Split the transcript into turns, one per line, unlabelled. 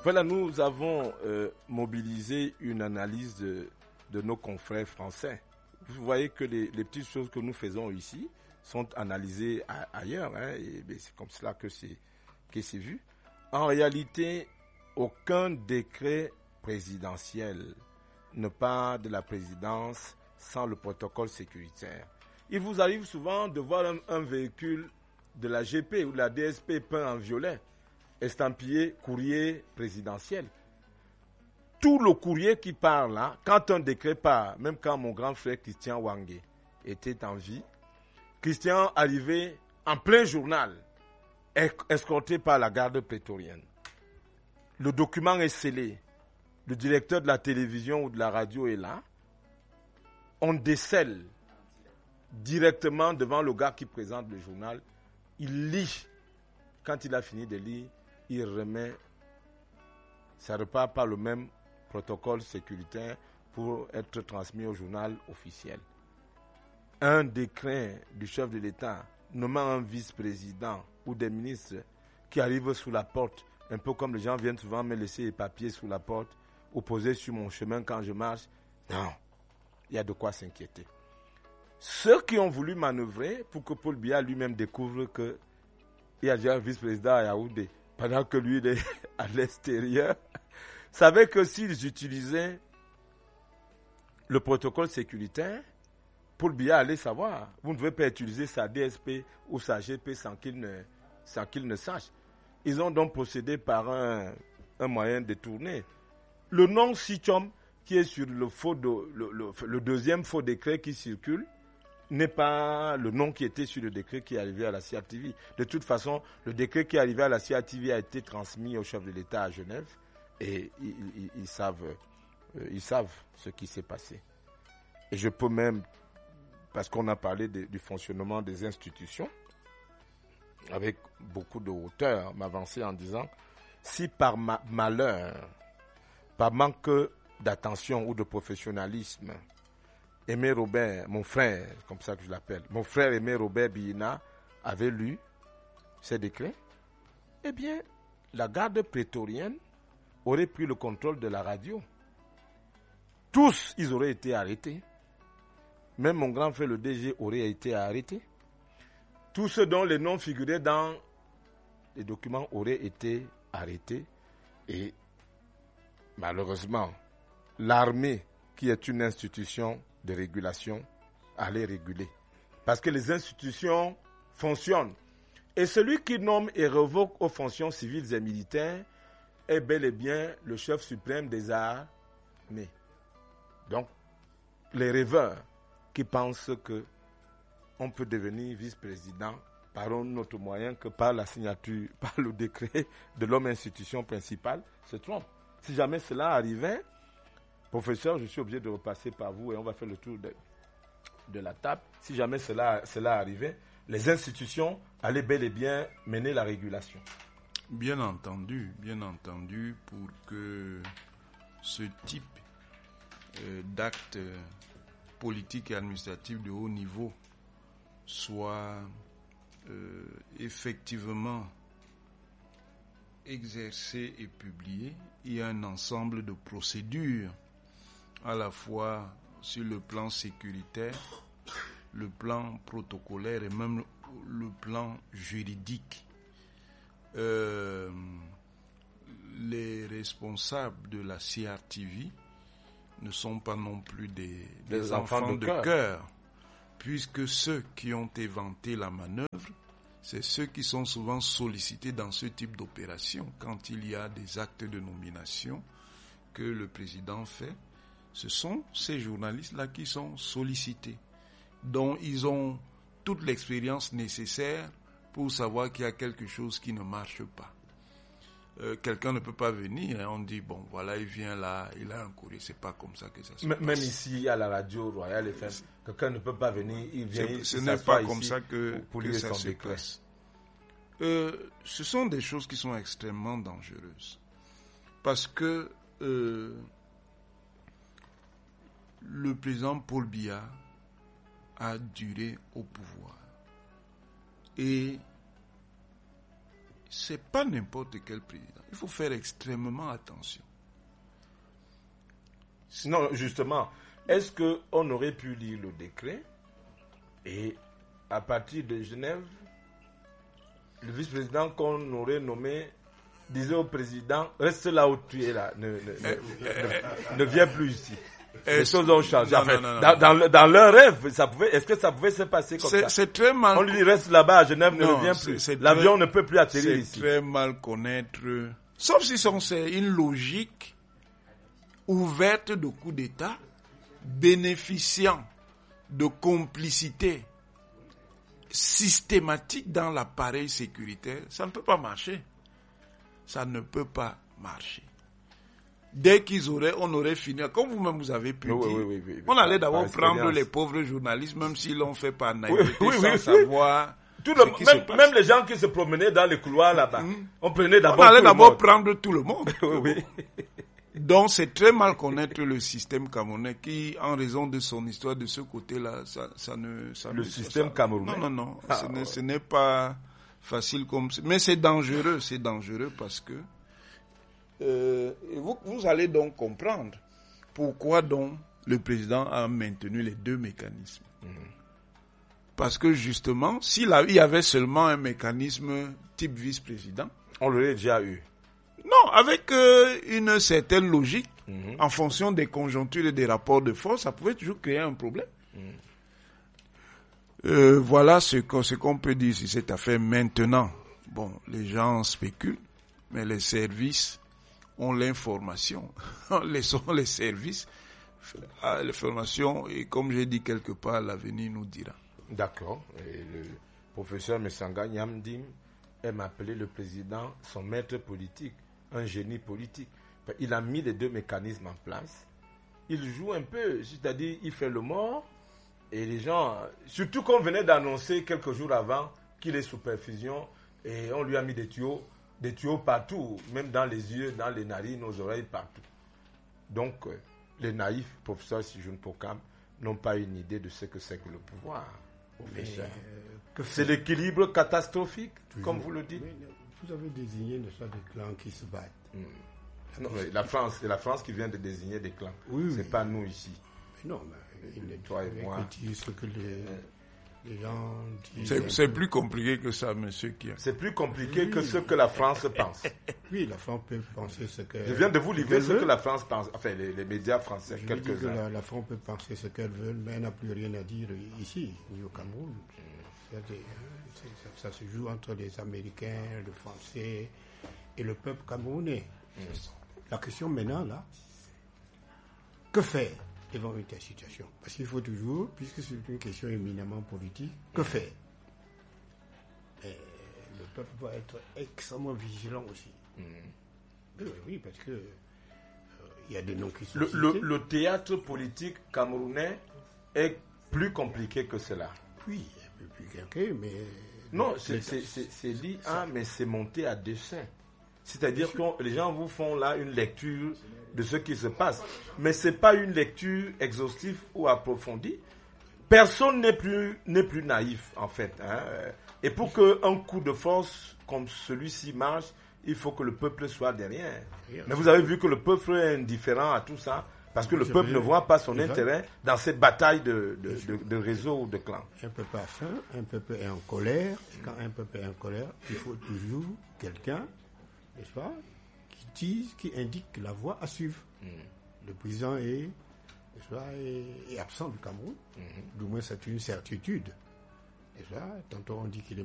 Voilà, nous avons mobilisé une analyse de nos confrères français. Vous voyez que les petites choses que nous faisons ici sont analysées ailleurs, hein, et c'est comme cela que c'est vu. En réalité, aucun décret présidentiel ne part de la présidence sans le protocole sécuritaire. Il vous arrive souvent de voir un véhicule de la GP ou de la DSP peint en violet, estampillé courrier présidentiel. Tout le courrier qui part là, quand un décret part, même quand mon grand frère Christian Wangé était en vie, Christian arrivait en plein journal, escorté par la garde prétorienne. Le document est scellé. Le directeur de la télévision ou de la radio est là. On décèle directement devant le gars qui présente le journal. Il lit. Quand il a fini de lire, il remet. Ça repart par le même protocole sécuritaire pour être transmis au journal officiel. Un décret du chef de l'État nommant un vice-président ou des ministres qui arrivent sous la porte, un peu comme les gens viennent souvent me laisser les papiers sous la porte ou poser sur mon chemin quand je marche. Non, il y a de quoi s'inquiéter. Ceux qui ont voulu manœuvrer pour que Paul Biya lui-même découvre qu'il y a déjà un vice-président à Yaoundé, pendant que lui il est à l'extérieur, savaient que s'ils utilisaient le protocole sécuritaire, Paul Biya allait savoir. Vous ne devez pas utiliser sa DSP ou sa GP sans qu'il ne sache. Ils ont donc procédé par un moyen détourné. Le nom Sichom, qui est sur le deuxième faux décret qui circule, n'est pas le nom qui était sur le décret qui est arrivé à la CRTV. De toute façon, le décret qui est arrivé à la CRTV a été transmis au chef de l'État à Genève et ils savent ce qui s'est passé. Et je peux même, parce qu'on a parlé du fonctionnement des institutions, avec beaucoup de hauteur, m'avancer en disant, si par malheur, par manque d'attention ou de professionnalisme, Aimé Robert, mon frère, comme ça que je l'appelle, mon frère Aimé Robert Biyina avait lu ces décrets, eh bien, la garde prétorienne aurait pris le contrôle de la radio. Tous, ils auraient été arrêtés. Même mon grand frère, le DG, aurait été arrêté. Tous ceux dont les noms figuraient dans les documents auraient été arrêtés. Et malheureusement, l'armée, qui est une institution de régulation, allait réguler. Parce que les institutions fonctionnent. Et celui qui nomme et révoque aux fonctions civiles et militaires est bel et bien le chef suprême des armées. Donc, les rêveurs qui pensent qu'on peut devenir vice-président par un autre moyen que par la signature, par le décret de l'homme institution principale, se trompent. Si jamais cela arrivait, professeur, je suis obligé de repasser par vous et on va faire le tour de la table. Si jamais cela arrivait, les institutions allaient bel et bien mener la régulation.
Bien entendu, pour que ce type d'acte politique et administratif de haut niveau soit effectivement exercé et publié, il y a un ensemble de procédures à la fois sur le plan sécuritaire, le plan protocolaire et même le plan juridique. Les responsables de la CRTV ne sont pas non plus des enfants de cœur, puisque ceux qui ont éventé la manœuvre, c'est ceux qui sont souvent sollicités dans ce type d'opération. Quand il y a des actes de nomination que le président fait, ce sont ces journalistes-là qui sont sollicités, dont ils ont toute l'expérience nécessaire pour savoir qu'il y a quelque chose qui ne marche pas. Quelqu'un ne peut pas venir et on dit, bon, voilà, il vient là, il a un courrier. C'est pas comme ça que ça se passe.
Même ici, à la radio Royal FM, quelqu'un ne peut pas venir, il vient.
Ce n'est pas comme ça que ça se passe. Ce sont des choses qui sont extrêmement dangereuses. Parce que le président Paul Biya a duré au pouvoir. Et c'est pas n'importe quel président. Il faut faire extrêmement attention.
Sinon, justement, est-ce qu'on aurait pu lire le décret et à partir de Genève, le vice-président qu'on aurait nommé disait au président, reste là où tu es là, ne viens plus ici. Les choses ont changé. Dans leur rêve, est-ce que ça pouvait se passer comme ça?
C'est très mal.
On lui dit reste là-bas à Genève, ne reviens plus. L'avion ne peut plus atterrir ici.
C'est très mal connaître. Sauf si c'est une logique ouverte de coup d'État, bénéficiant de complicité systématique dans l'appareil sécuritaire, ça ne peut pas marcher. Ça ne peut pas marcher. Dès on aurait fini, comme vous-même vous avez pu dire, on allait d'abord prendre les pauvres journalistes, même s'ils l'ont fait par naïveté, sans savoir
même les gens qui se promenaient dans les couloirs là-bas, on
allait d'abord prendre tout le monde. Donc c'est très mal connaître le système camerounais qui, en raison de son histoire de ce côté-là,
le système camerounais.
Non, ce n'est pas facile comme ça. Mais c'est dangereux parce que vous allez donc comprendre pourquoi donc le président a maintenu les deux mécanismes. Parce que justement, s'il y avait seulement un mécanisme type vice-président,
on l'aurait déjà eu.
Non, avec une certaine logique, en fonction des conjonctures et des rapports de force, ça pouvait toujours créer un problème. Voilà ce qu'on peut dire sur cette affaire maintenant. Bon, les gens spéculent, mais les services ont l'information. Laissons les services à l'information et comme j'ai dit quelque part, l'avenir nous dira.
D'accord. Et le professeur Messanga Nyamdim aime appeler le président son maître politique, un génie politique. Il a mis les deux mécanismes en place. Il joue un peu, c'est-à-dire il fait le mort et les gens, surtout qu'on venait d'annoncer quelques jours avant qu'il est sous perfusion et on lui a mis des tuyaux partout, même dans les yeux, dans les narines, aux oreilles, partout. Donc, les naïfs, professeur Sijoun Pokam, n'ont pas une idée de ce que c'est que le pouvoir. C'est l'équilibre catastrophique, comme vous le dites.
Vous avez désigné des clans qui se battent.
Non, mais c'est la France qui vient de désigner des clans. C'est pas nous ici.
Mais non, mais toi et moi. Ce que les gens disent.
C'est plus compliqué que ça, monsieur Kia.
C'est plus compliqué que ce que la France pense.
Oui, la France peut penser ce que.
Je viens de vous livrer ce que la France pense. Enfin, les médias français, quelques-uns.
La France peut penser ce qu'elle veut, mais elle n'a plus rien à dire ici, ni au Cameroun. Ça se joue entre les Américains, les Français et le peuple camerounais. La question maintenant, là, que faire devant une telle situation? Parce qu'il faut toujours, puisque c'est une question éminemment politique, que faire? Et le peuple doit être extrêmement vigilant aussi. Oui, parce que il y a des noms qui sont
le théâtre politique camerounais est plus compliqué que cela.
Oui, un peu plus compliqué, mais...
Non, c'est dit, mais c'est monté à dessein. C'est-à-dire que les gens vous font là une lecture de ce qui se passe. Mais ce n'est pas une lecture exhaustive ou approfondie. Personne n'est plus naïf, en fait. Et pour qu'un coup de force comme celui-ci marche, il faut que le peuple soit derrière. Mais vous avez vu que le peuple est indifférent à tout ça, parce que le peuple ne voit pas son intérêt dans cette bataille de réseau ou de clan.
Un peuple a faim, un peuple est en colère. Et quand un peuple est en colère, il faut toujours quelqu'un, n'est-ce pas, qui indique la voie à suivre. Le président est absent du Cameroun. Du moins, c'est une certitude. Tantôt on dit qu'il est